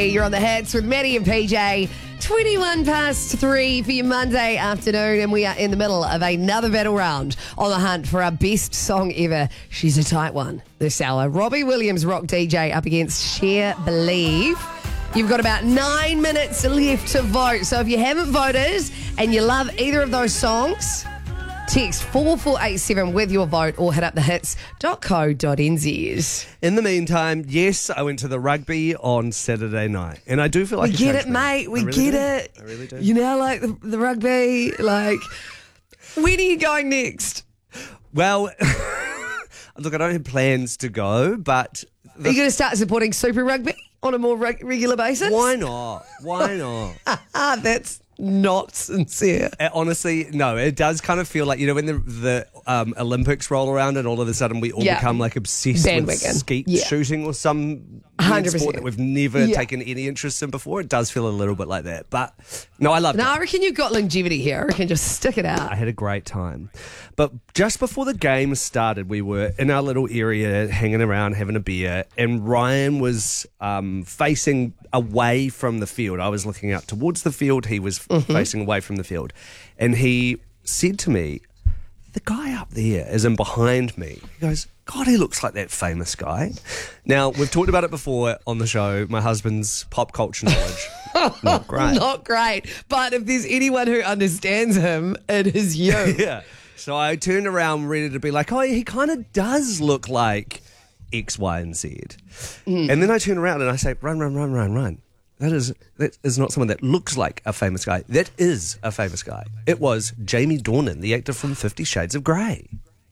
3. You're on the hits with Maddie and PJ. 21 past 3 for your Monday afternoon, and we are in the middle of another battle round on the hunt for our best song ever. She's a tight one this hour. Robbie Williams, Rock DJ, up against Cher, Believe. You've got about 9 minutes left to vote. So if you haven't voted and you love either of those songs, text 4487 with your vote or hit up thehits.co.nz. In the meantime, yes, I went to the rugby on Saturday night. And I do feel like We get it, mate. We get it. I really do. You know, like the rugby, like, when are you going next? Well, look, I don't have plans to go, but... Are you going to start supporting Super Rugby on a more regular basis? Why not? Why not? That's not sincere. Honestly, no, it does kind of feel like, you know, when the Olympics roll around and all of a sudden we all become like obsessed with skeet shooting or some weird sport that we've never taken any interest in before. It does feel a little bit like that. But no, I love it. No, I reckon you've got longevity here. I reckon just stick it out. I had a great time. But just before the game started, we were in our little area hanging around, having a beer, and Ryan was facing away from the field. I was looking out towards the field. He was facing away from the field. And he said to me, the guy up there is in behind me. He goes, God, he looks like that famous guy. Now, we've talked about it before on the show, my husband's pop culture knowledge. Not great. Not great. But if there's anyone who understands him, it is you. Yeah. So I turned around ready to be like, oh, he kind of does look like X, Y, and Z. And then I turn around and I say, run. That is not someone that looks like a famous guy. That is a famous guy. It was Jamie Dornan, the actor from 50 Shades of Grey.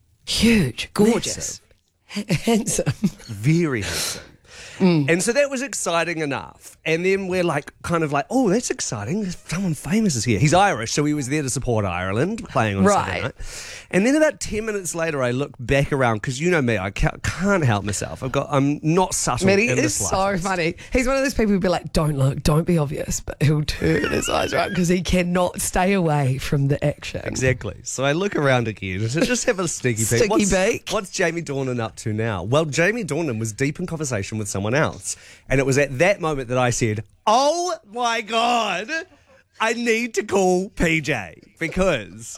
Huge, gorgeous, handsome. Very handsome. And so that was exciting enough. And then we're like, kind of like, oh, that's exciting. Someone famous is here. He's Irish, so he was there to support Ireland, playing on Saturday night. And then about 10 minutes later, I look back around, because you know me, I can't help myself. I'm not subtle. Matty is so funny. He's one of those people who'd be like, don't look, don't be obvious, but he'll turn his eyes around because he cannot stay away from the action. Exactly. So I look around again to just have a sneaky peek. What's Jamie Dornan up to now? Well, Jamie Dornan was deep in conversation with someone else. And it was at that moment that I said, oh my God, I need to call PJ, because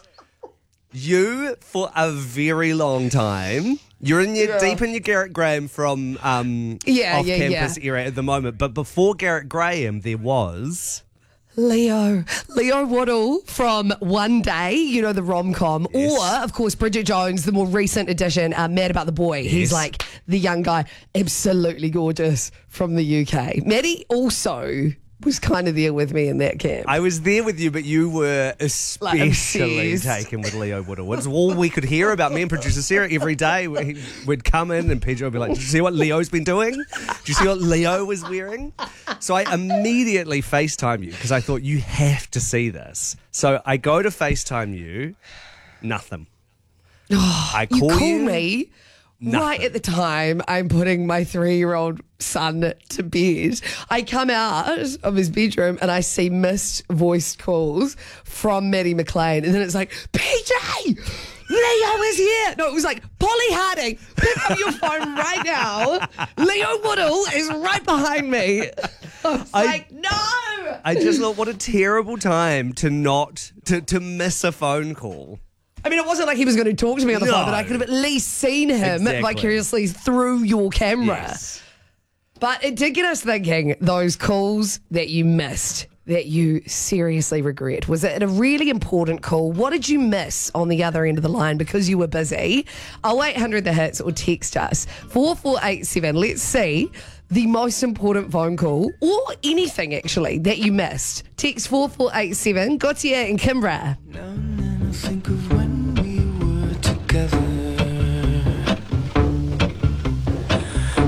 you, for a very long time, you're in your deep in your Garrett Graham from off-campus era at the moment. But before Garrett Graham, there was... Leo Waddle from One Day, you know, the rom-com, or, of course, Bridget Jones, the more recent edition, Mad About the Boy. Yes. He's like the young guy, absolutely gorgeous from the UK. Maddie also was kind of there with me in that camp. I was there with you, but you were especially taken with Leo Waddle. It's all we could hear about. Me and producer Sarah every day. We'd come in and PJ would be like, did you see what Leo's been doing? Did you see what Leo was wearing? So I immediately FaceTime you because I thought, you have to see this. So I go to FaceTime you, nothing. I call me right at the time I'm putting my 3-year-old son to bed. I come out of his bedroom and I see missed voiced calls from Maddie McLean, and then it's like, PJ, Leo is here. No, it was like, Polly Harding, pick up your phone right now. Leo Waddle is right behind me. I was like, no. I just thought, what a terrible time to miss a phone call. I mean, it wasn't like he was going to talk to me on the phone, but I could have at least seen him vicariously through your camera. Yes. But it did get us thinking, those calls that you missed, that you seriously regret. Was it a really important call? What did you miss on the other end of the line because you were busy? 0800 The Hits, or text us 4487. Let's see the most important phone call, or anything actually, that you missed. Text 4487. Gautier and Kimbra. Think of when we were together.